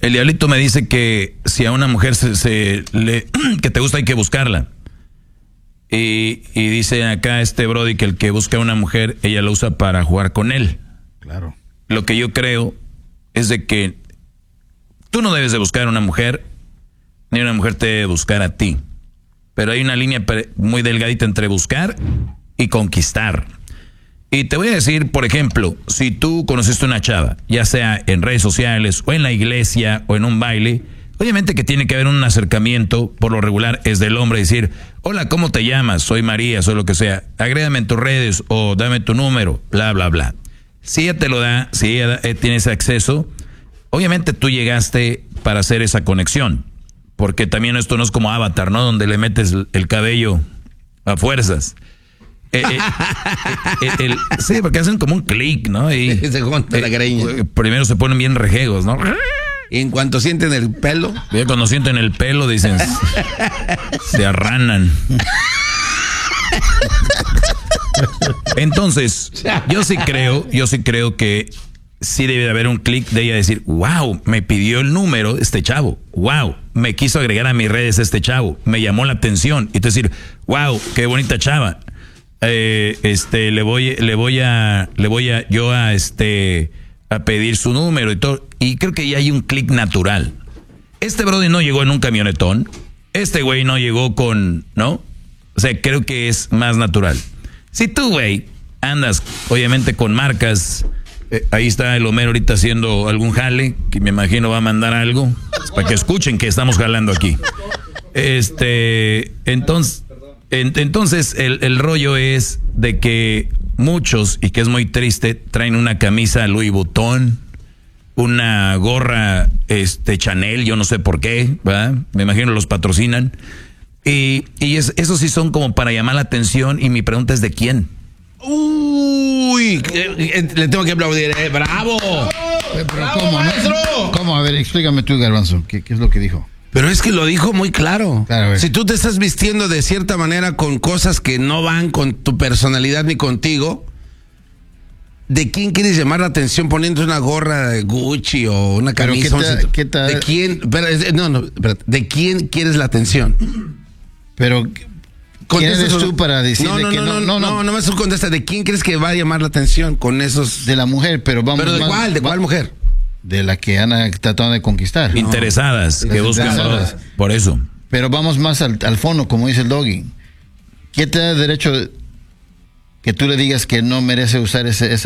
El diablito me dice que si a una mujer que te gusta hay que buscarla. Y dice acá brody que el que busca a una mujer, ella la usa para jugar con él. Claro. Lo que yo creo es de que tú no debes de buscar a una mujer, ni una mujer te debe buscar a ti. Pero hay una línea muy delgadita entre buscar y conquistar. Y te voy a decir, por ejemplo, si tú conociste una chava, ya sea en redes sociales, o en la iglesia, o en un baile, obviamente que tiene que haber un acercamiento, por lo regular es del hombre, decir, hola, ¿cómo te llamas? Soy María, soy lo que sea, agrégame en tus redes, o dame tu número, bla, bla, bla. Si ella te lo da, si ella tiene ese acceso, obviamente tú llegaste para hacer esa conexión, porque también esto no es como Avatar, ¿no? Donde le metes el cabello a fuerzas. Sí, porque hacen como un clic, ¿no? Y se junta la greña. Primero se ponen bien rejegos, ¿no? Y en cuanto sienten el pelo, cuando sienten el pelo dicen se arranan. Entonces, yo sí creo que sí debe de haber un clic de ella decir, wow, me pidió el número este chavo, wow, me quiso agregar a mis redes este chavo, me llamó la atención, y tú decir, wow, qué bonita chava. Le voy a pedir su número y todo, y creo que ya hay un clic natural. Este brody no llegó en un camionetón, este güey no llegó ¿no? O sea, creo que es más natural. Si tú, güey, andas obviamente con marcas, ahí está el Homero ahorita haciendo algún jale, que me imagino va a mandar algo, para que escuchen que estamos jalando aquí. Entonces el rollo es de que muchos, y que es muy triste, traen una camisa Louis Vuitton, una gorra Chanel, yo no sé por qué, ¿verdad? Me imagino los patrocinan. Y esos sí son como para llamar la atención, y mi pregunta es ¿de quién? Uy, le tengo que aplaudir, ¡bravo! Pero ¿cómo, maestro? ¿Cómo? A ver, explícame tú, Garbanzo, ¿qué es lo que dijo? Pero es que lo dijo muy claro. Claro, si tú te estás vistiendo de cierta manera con cosas que no van con tu personalidad ni contigo, ¿de quién quieres llamar la atención poniendo una gorra de Gucci o una camisa? ¿Qué tal? ¿De quién? ¿De quién quieres la atención? Pero ¿quién eres tú para decirle que no? No me contesta. ¿De quién crees que va a llamar la atención con esos? De la mujer, pero vamos. ¿Pero de cuál mujer? De la que han tratado de conquistar. Interesadas, que buscan por eso. Pero vamos más al fondo, como dice el Doggy. ¿Quién te da derecho que tú le digas que no merece usar esa